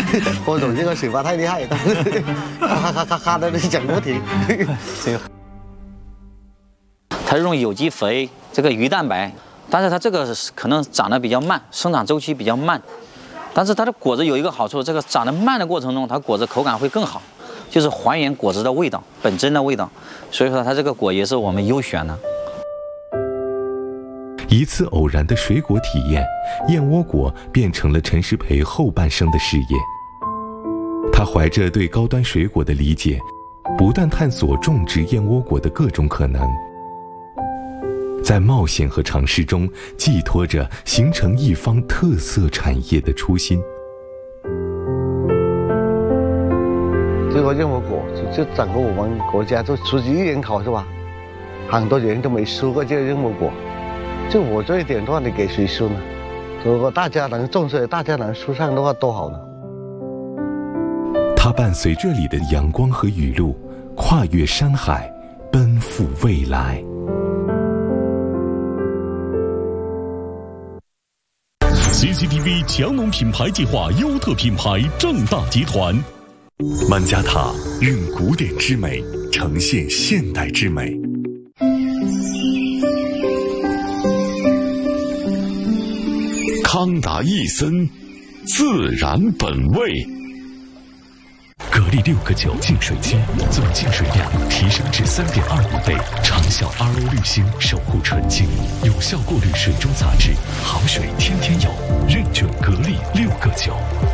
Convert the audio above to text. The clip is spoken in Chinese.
播种这个水坝太厉害，咔的讲不停。 它用有机肥，这个鱼蛋白，但是它这个可能长得比较慢，生长周期比较慢。但是它的果子有一个好处，这个长得慢的过程中，它果子口感会更好，就是还原果子的味道，本真的味道。所以说它这个果也是我们优选的。 一次偶然的水果体验，燕窝果变成了陈世培后半生的事业。他怀着对高端水果的理解，不断探索种植燕窝果的各种可能，在冒险和尝试中寄托着形成一方特色产业的初心。 这个燕窝果就整个我们国家就10几亿人口是吧？很多人都没吃过这个燕窝果。就我这一点的话，你给谁吃呢？如果大家能种出来，大家能吃上的话，多好呢！ 它伴随这里的阳光和雨露，跨越山海，奔赴未来。 CCTV 强农品牌计划优特品牌正大集团， 曼加塔用古典之美呈现现代之美。 康达益森，自然本味。 格力6个9净水机，总净水量提升至3.25倍，长效 RO 滤芯守护纯净，有效过滤水中杂质，好水天天有，认准格力6个9。